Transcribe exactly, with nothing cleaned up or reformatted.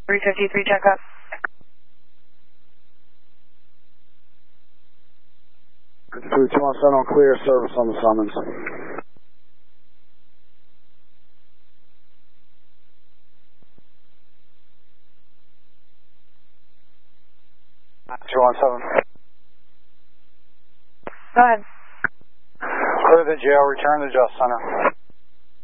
three fifty-three, check up. fifty-three, two one seven on clear, service on the summons. two one seven. Go ahead. Clear the jail, return to Just Center.